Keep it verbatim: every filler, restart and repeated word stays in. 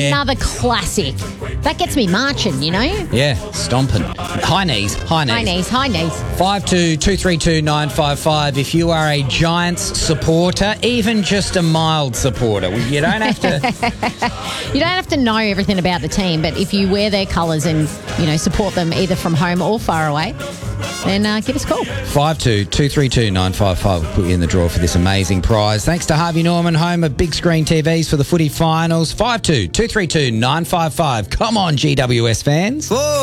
Another classic. That gets me marching, you know? Yeah, stomping. High knees, high knees. High knees, high knees. five two two three two nine five five if you are a Giants supporter, even just a mild supporter. You don't have to... You don't have to know everything about the team, but if you wear their colours and, you know, support them either from home or far away, then uh, give us a call. five two two three two nine five five will put you in the draw for this amazing prize. Thanks to Harvey Norman, home of big screen T Vs for the footy finals. five two two three two nine five five. Come on, G W S fans. Whoa.